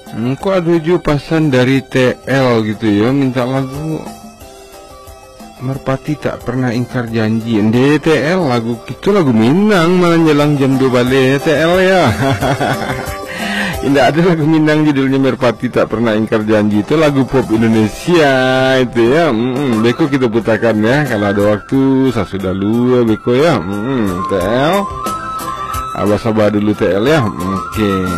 Kok ada juga pasan dari TL gitu ya, minta lagu Merpati tak pernah ingkar janji. TL lagu itu lagu Minang, malah jelang jam 2 balik TL ya. Tidak ada lagu Minang judulnya Merpati tak pernah ingkar janji. Itu lagu pop Indonesia itu ya. Beko kita putarkan ya kalau ada waktu. Saya sudah lupa Beko ya. TL Abah sabar dulu TL ya. Oke.